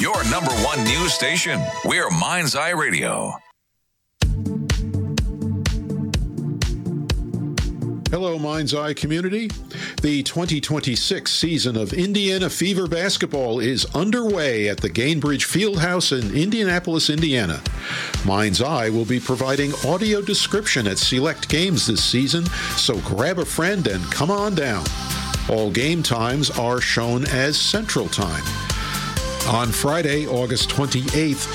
your number one news station. We're Mind's Eye Radio. Hello, Mind's Eye community. The 2026 season of Indiana Fever basketball is underway at the Gainbridge Fieldhouse in Indianapolis, Indiana. Mind's Eye will be providing audio description at select games this season, so grab a friend and come on down. All game times are shown as Central Time. On Friday, August 28th,